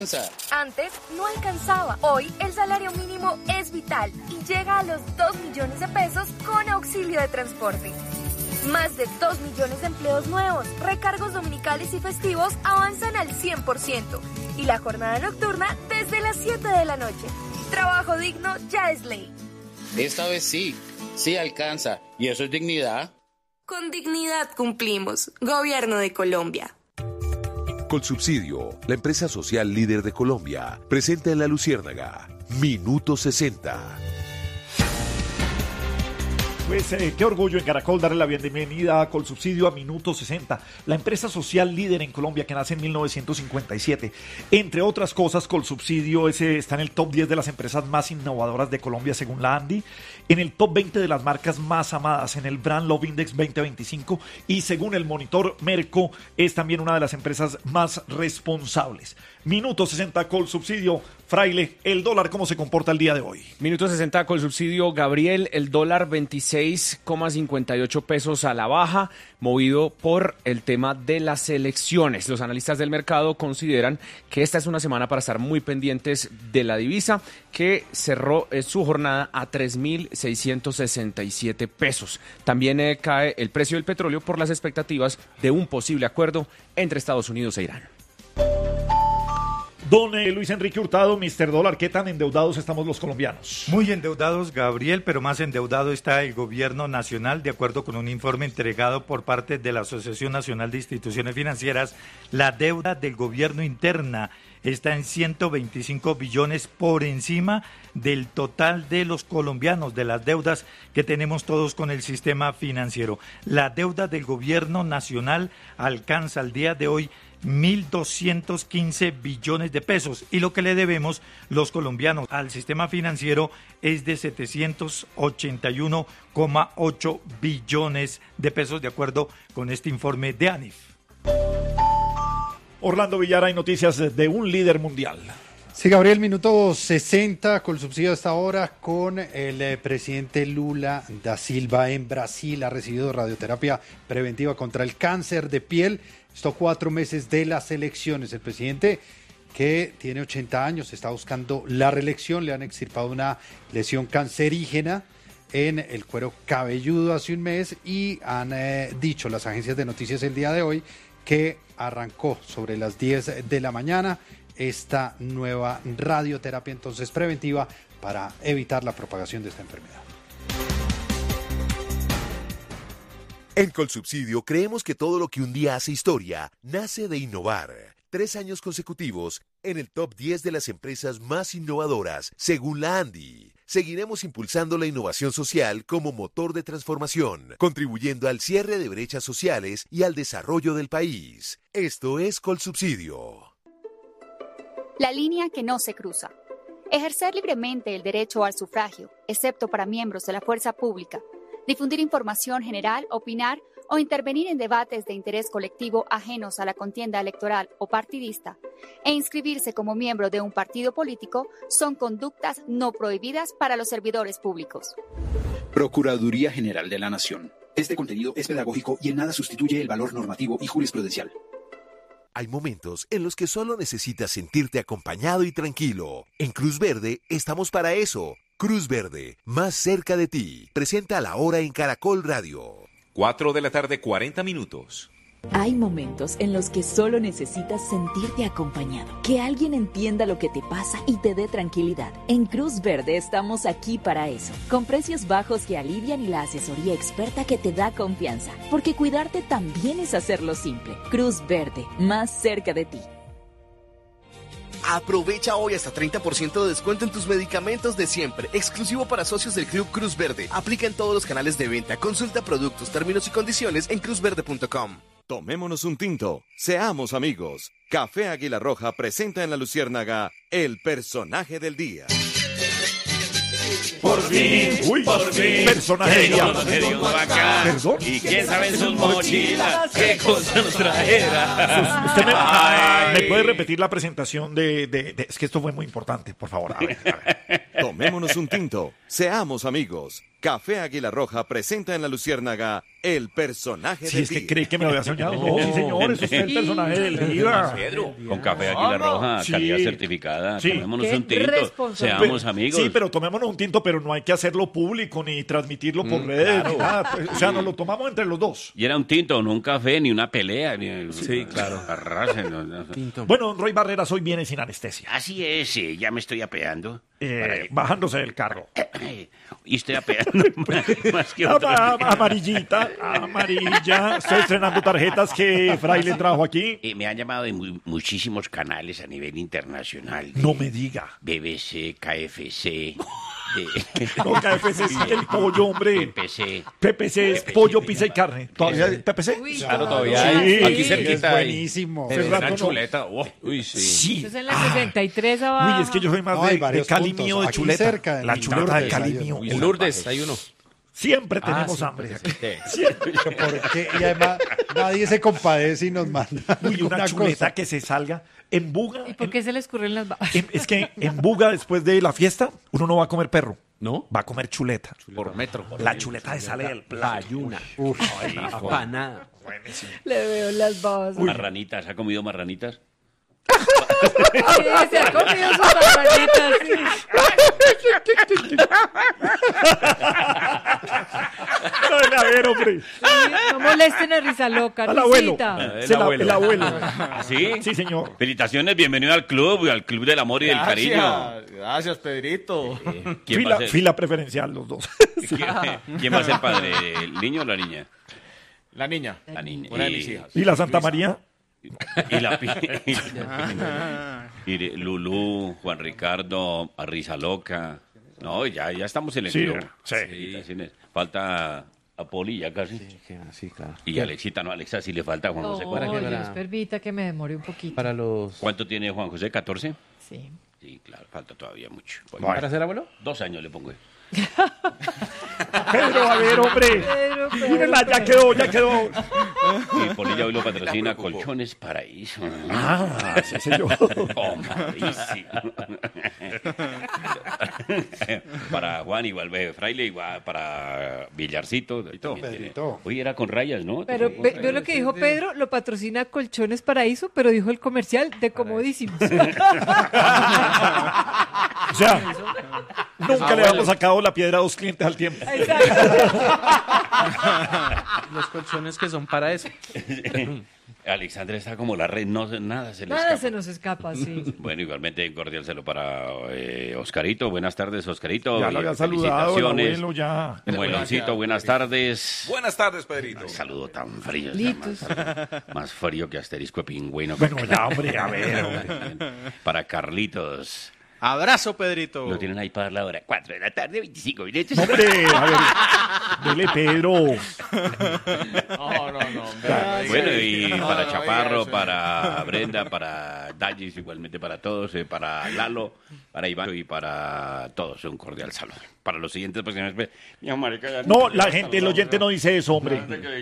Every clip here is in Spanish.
Antes no alcanzaba. Hoy el salario mínimo es vital y llega a los 2 millones de pesos con auxilio de transporte. Más de 2 millones de empleos nuevos, recargos dominicales y festivos avanzan al 100% y la jornada nocturna desde las 7 de la noche. Trabajo digno ya es ley. Esta vez sí alcanza. ¿Y eso es dignidad? Con dignidad cumplimos. Gobierno de Colombia. Colsubsidio, la empresa social líder de Colombia, presenta en La Luciérnaga, Minuto 60. Pues qué orgullo en Caracol darle la bienvenida a Colsubsidio a Minuto 60, la empresa social líder en Colombia que nace en 1957. Entre otras cosas, Colsubsidio está en el top 10 de las empresas más innovadoras de Colombia según la ANDI, en el top 20 de las marcas más amadas en el Brand Love Index 2025 y según el monitor Merco es también una de las empresas más responsables. Minuto 60 Colsubsidio. Fraile, ¿el dólar cómo se comporta el día de hoy? Minuto 60 Colsubsidio. Gabriel, el dólar 26,58 pesos a la baja, movido por el tema de las elecciones. Los analistas del mercado consideran que esta es una semana para estar muy pendientes de la divisa, que cerró su jornada a 3.667 pesos. También cae el precio del petróleo por las expectativas de un posible acuerdo entre Estados Unidos e Irán. Don Luis Enrique Hurtado, Mr. Dólar, ¿qué tan endeudados estamos los colombianos? Muy endeudados, Gabriel, pero más endeudado está el gobierno nacional. De acuerdo con un informe entregado por parte de la Asociación Nacional de Instituciones Financieras, la deuda del gobierno interna está en 125 billones por encima del total de los colombianos, de las deudas que tenemos todos con el sistema financiero. La deuda del gobierno nacional alcanza al día de hoy 1.215 billones de pesos y lo que le debemos los colombianos al sistema financiero es de 781,8 billones de pesos de acuerdo con este informe de ANIF. Orlando Villar, hay noticias de un líder mundial. Sí, Gabriel, minuto 60, Colsubsidio hasta ahora con el presidente Lula da Silva en Brasil. Ha recibido radioterapia preventiva contra el cáncer de piel. Estos 4 meses de las elecciones. El presidente, que tiene 80 años, está buscando la reelección. Le han extirpado una lesión cancerígena en el cuero cabelludo hace un mes y han dicho las agencias de noticias el día de hoy que arrancó sobre las 10 de la mañana esta nueva radioterapia entonces preventiva para evitar la propagación de esta enfermedad. En Colsubsidio creemos que todo lo que un día hace historia nace de innovar. 3 años consecutivos en el top 10 de las empresas más innovadoras, según la ANDI. Seguiremos impulsando la innovación social como motor de transformación, contribuyendo al cierre de brechas sociales y al desarrollo del país. Esto es Colsubsidio. La línea que no se cruza. Ejercer libremente el derecho al sufragio, excepto para miembros de la fuerza pública. Difundir información general, opinar o intervenir en debates de interés colectivo ajenos a la contienda electoral o partidista e inscribirse como miembro de un partido político son conductas no prohibidas para los servidores públicos. Procuraduría General de la Nación. Este contenido es pedagógico y en nada sustituye el valor normativo y jurisprudencial. Hay momentos en los que solo necesitas sentirte acompañado y tranquilo. En Cruz Verde estamos para eso. Cruz Verde, más cerca de ti. Presenta La Hora en Caracol Radio. 4:40 p.m. Hay momentos en los que solo necesitas sentirte acompañado, que alguien entienda lo que te pasa y te dé tranquilidad. En Cruz Verde estamos aquí para eso, con precios bajos que alivian y la asesoría experta que te da confianza, porque cuidarte también es hacerlo simple. Cruz Verde, más cerca de ti. Aprovecha hoy hasta 30% de descuento en tus medicamentos de siempre, exclusivo para socios del Club Cruz Verde. Aplica en todos los canales de venta. Consulta productos, términos y condiciones en cruzverde.com. Tomémonos un tinto, seamos amigos. Café Águila Roja presenta en La Luciérnaga el personaje del día. Por fin, personaje del día. ¿Perdón? ¿Y quién sabe en sus mochilas qué cosa nos traerá? ¿Usted me puede repetir la presentación de... Es que esto fue muy importante, por favor. A ver. Tomémonos un tinto, Seamos amigos. Café Águila Roja presenta en La Luciérnaga el personaje Si del es que día. cree que me lo había soñado. No, sí, señor, eso es el personaje del día. Pedro, con Café Águila Roja, Sí. calidad certificada. Sí. Tomémonos Qué un tinto. responsable. Seamos amigos. Sí, pero tomémonos un tinto, pero no hay que hacerlo público ni transmitirlo por redes. Ni nada. O sea, nos lo tomamos entre los dos. Y era un tinto, no un café, ni una pelea. Sí, claro. Tinto. Bueno, don Roy Barreras hoy viene sin anestesia. Así es, ya me estoy apeando. Bajándose del carro. Y estoy apeando más que otro. Amarillita, amarilla. Estoy estrenando tarjetas que Fraile trajo aquí. Me han llamado de muchísimos canales a nivel internacional. No me diga. BBC, KFC. No, KFC sí, el pollo, hombre. PPC. PPC es pollo, pizza y carne. ¿Todavía hay PPC? Claro, todavía Sí, hay. Aquí es cerquita hay. buenísimo. Hace rato Una no. chuleta. Uy, sí. Sí. Eso es en la 63 abajo. Uy, es que yo soy más No, hay de varios Cali puntos. mío de Aquí chuleta. cerca, en La el chuleta de Lourdes Cali hay mío. uno. En Lourdes hay uno. Siempre tenemos sí, hambre. sí. Porque, y además nadie se compadece y nos manda Uy, una alguna chuleta cosa. que se salga en Buga. ¿Y por qué se le escurren las babas? Es que en Buga, después de la fiesta, uno no va a comer perro. ¿No? Va a comer chuleta. Por metro. La chuleta de sale del plato. Ayuna. Ay, Apanada. buenísimo. Le veo las babas. Marranitas, ¿ha comido marranitas? Sí, se ha comido sus marranitas. A ver, hombre. Sí, no molesten a Risa Loca. Al abuelo. Risita. El abuelo. ¿Ah, sí? Sí, señor. Felicitaciones, bienvenido al club del amor y del cariño. Gracias, Pedrito. ¿Quién va a ser? Fila preferencial, los dos. ¿Quién va a ser padre? ¿El niño o la niña? La niña. La niña. Una de mis hijas. ¿Y la Santa María? Y la y Lulú, Juan Ricardo, Risa Loca. No, ya estamos en el Sí, club. sí. Felicitaciones. Falta a Poli ya casi. Sí, claro. Y Alexita, no, Alexa sí le falta a Juan José. Oh, Dios permita que me demore un poquito. Para los... ¿Cuánto tiene Juan José? ¿14? Sí. Sí, claro, falta todavía mucho. ¿Para ser abuelo? 2 años le pongo. Pedro, a ver, hombre. Mírenla, ya quedó. Y Polilla hoy lo patrocina Colchones Paraíso. Ah, sí, señor. Comadrísimo. Para Juan igual, Fraile igual, para Villarcito. Pedrito. Hoy era con rayas, ¿no? Pero vio lo que dijo Pedro, lo patrocina Colchones Paraíso, pero dijo el comercial de Comodísimos. O sea, nunca le habíamos sacado la piedra a 2 clientes al tiempo. Los colchones que son para eso. Alexandra está como la red, nada se le Nada escapa. se nos escapa, sí. Bueno, igualmente un cordial saludo para Oscarito. Buenas tardes, Oscarito. Ya lo había saludado el abuelo, ya. Mueloncito, buenas tardes. Buenas tardes, Pedrito. Un saludo tan frío. Litos. Más frío que asterisco de pingüino. Bueno, ya, hombre, a ver, hombre. Para Carlitos. Abrazo, Pedrito. Lo tienen ahí para la hora 4 de la tarde, 25 minutos. Hombre, a ver, dele Pedro. No. Bueno, y para Chaparro, para Brenda, para Dallis, igualmente para todos, para Lalo, para Iván y para todos. Un cordial saludo. Para los siguientes personajes. No, la gente, el oyente no dice eso, hombre.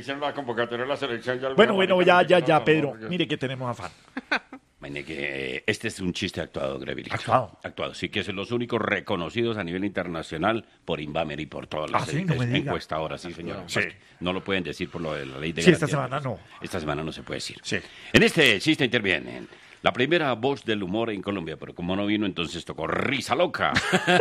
Bueno, ya, Pedro. Mire que tenemos afán. Imagine que este es un chiste actuado, Grevilito. Actuado. Sí, que son los únicos reconocidos a nivel internacional por Inbamer y por todas las sí, no me diga. encuestadoras, sí, señor. Sí. No lo pueden decir por lo de la ley de Sí, esta garantía. semana no. Esta semana no se puede decir. Sí. En este chiste intervienen la primera voz del humor en Colombia, pero como no vino, entonces tocó Risa Loca.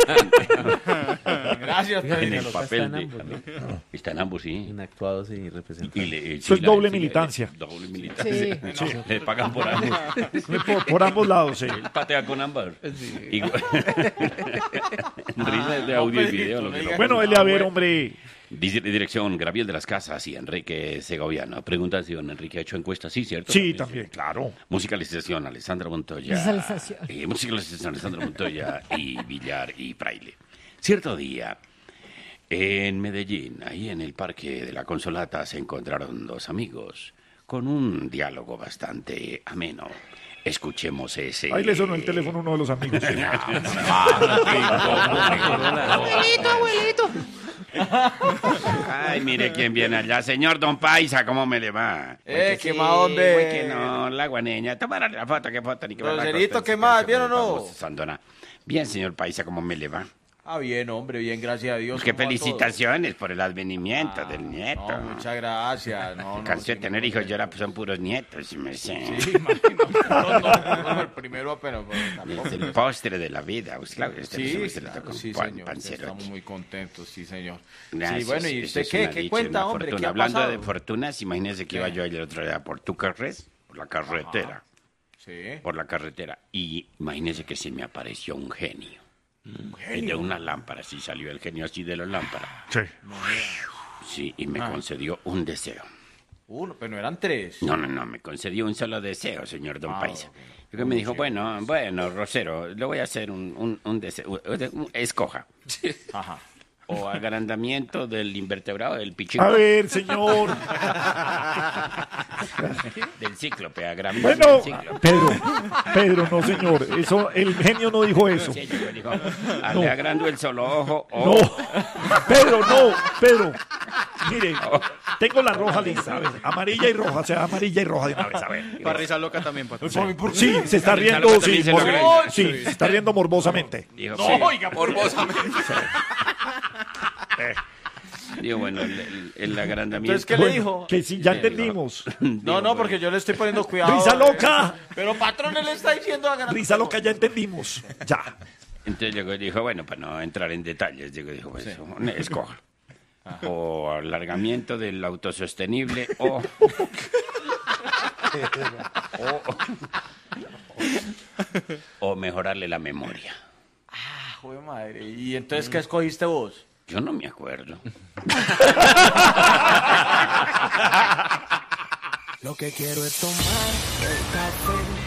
Gracias, En el Pedro. papel de... Está en ambos, sí. En actuados y representados. Eso es doble militancia. Doble militancia. Sí. No, le pagan por ambos. Por ambos lados, sí. Él patea con ámbar. Igual. Risa de audio y video. Lo que no. Bueno, dele a ver, hombre. Dirección Gabriel de las Casas y Enrique Segoviano. Pregunta si don Enrique ha hecho encuestas. Sí, ¿cierto? Sí, también, claro. Musicalización Alessandra Montoya. Musicalización. Musicalización Alessandra Montoya y Villar y Fraile. Cierto día, en Medellín, ahí en el Parque de la Consolata, se encontraron 2 amigos con un diálogo bastante ameno. Escuchemos ese... Ahí le sonó el teléfono a uno de los amigos. Abuelito. Ay, mire quién viene allá. Señor Don Paisa, ¿cómo me le va? ¿qué más, hombre? Muy que no, la guaneña. Tómale la foto, qué foto. Ni que Roserito, ¿qué más? ¿Bien o no? Sandona. Bien, señor Paisa, ¿cómo me le va? Bien, hombre, bien, gracias a Dios. Qué ¿Cómo va felicitaciones por el advenimiento del nieto. todo? No, muchas gracias. Cansé de tener hijos y ahora pues, son puros nietos, si me sé. Sí, imagino. No, el primero apenas. Es el postre de la vida, pues, claro. Sí, claro, sí, señor. Panzerotti. Estamos muy contentos, sí, señor. Gracias, Sí, bueno, ¿y eso usted es qué? una ¿Qué dicha, cuenta, una hombre? fortuna. ¿Qué ha Hablando pasado? de fortunas, imagínese que iba yo el otro día por Tucarres, por la carretera. Sí. Por la carretera. Y imagínese que se me apareció un genio. De una lámpara, sí salió el genio así de la lámpara. Sí. Sí, y me concedió un deseo. Uno, pero no eran tres. No, me concedió un solo deseo, señor Don Paisa. Y me dijo, bueno, Rosero, le voy a hacer un deseo. Escoja. Ajá. O agrandamiento del invertebrado del pichico. A ver, señor. Del cíclope, agrandamiento Bueno, del cíclope. Pedro, no, señor. Eso, el genio no dijo eso. Sí, yo digo, No. le agrando el solo ojo. O... No, Pedro. Mire, tengo la roja lista, a ver, amarilla y roja, o sea, amarilla y roja de una vez, a ver. Para risa loca también, Pato. Sí, se está riendo, sí, se está riendo morbosamente. Dijo, No, sí. oiga, morbosamente. Digo, bueno, el agrandamiento. Entonces, ¿qué le dijo? Que sí, ya entendimos. No, porque yo le estoy poniendo cuidado. ¡Risa loca! Pero patrón, él está diciendo Risa loca, ya entendimos. Ya. Entonces llegó, dijo, bueno, para no entrar en detalles, dijo, pues, escoja. O alargamiento del autosostenible o mejorarle la memoria. Joder, madre. ¿Y entonces qué escogiste vos? Yo no me acuerdo. Lo que quiero es tomar el café